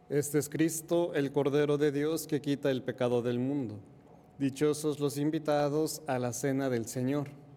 Este es Cristo, el Cordero de Dios que quita el pecado del mundo. Dichosos los invitados a la cena del Señor.